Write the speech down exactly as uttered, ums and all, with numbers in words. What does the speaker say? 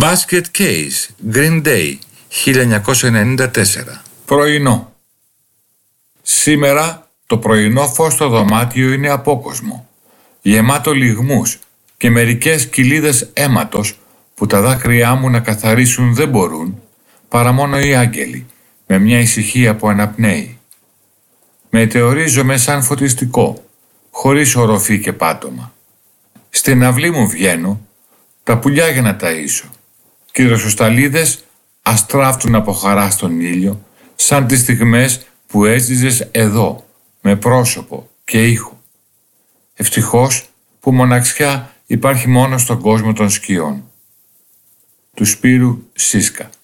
Basket Case, Green Day, χίλια εννιακόσια ενενήντα τέσσερα. Πρωινό. Σήμερα το πρωινό φως στο δωμάτιο είναι απόκοσμο, γεμάτο λυγμούς και μερικές κοιλίδες αίματος που τα δάκρυά μου να καθαρίσουν δεν μπορούν, παρά μόνο οι άγγελοι, με μια ησυχία που αναπνέει. Μετεωρίζομαι σαν φωτιστικό, χωρίς οροφή και πάτωμα. Στην αυλή μου βγαίνω, τα πουλιά για να ταΐσω, και οι δροσοσταλίδες αστράφτουν από χαρά στον ήλιο, σαν τις στιγμές που έζησες εδώ, με πρόσωπο και ήχο. Ευτυχώς που μοναξιά υπάρχει μόνο στον κόσμο των σκιών. Του Σπύρου Σίσκα.